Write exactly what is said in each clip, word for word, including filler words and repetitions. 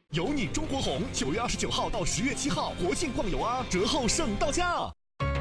有你中国红，九月二十九号到十月七号国庆逛游啊，折后剩到家。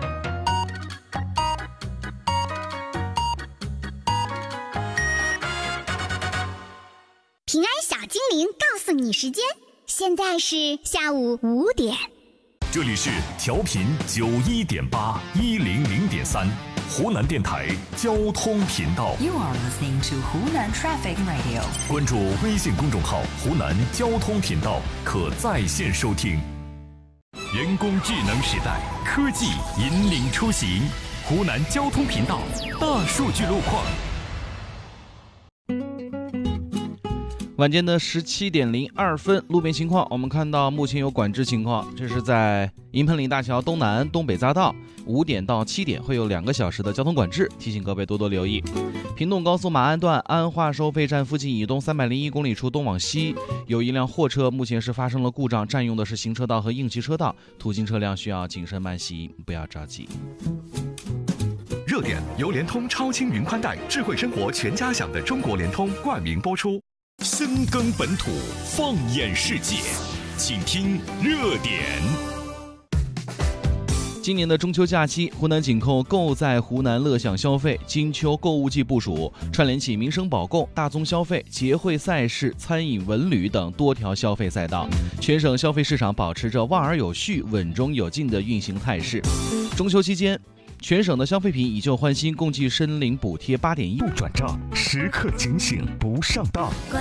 平安小精灵告诉你时间，现在是下午五点。 这里是调频九一点八一零零点三，湖南电台交通频道。 You are listening to 湖南 Traffic Radio。 关注微信公众号“湖南交通频道”，可在线收听。人工智能时代，科技引领出行。湖南交通频道大数据路况。 晚间的十七点零二分，路面情况，我们看到目前有管制情况，这是在银盆岭大桥东南东北匝道，五点到七点会有两个小时的交通管制，提醒各位多多留意。平洞高速马鞍段安化收费站附近以东三百零一公里处东往西，有一辆货车目前是发生了故障，占用的是行车道和应急车道，途经车辆需要谨慎慢行，不要着急。 热点由联通超轻云宽带，智慧生活全家享的中国联通冠名播出。深耕本土，放眼世界，请听热点。 今年的中秋假期，湖南紧扣购在湖南乐享消费金秋购物季部署，串联起民生保供、大宗消费、节会赛事、餐饮文旅等多条消费赛道，全省消费市场保持着旺而有序、稳中有进的运行态势。中秋期间，全省的消费品以旧换新，共计申领补贴八点一。 不转账，时刻警醒不上当。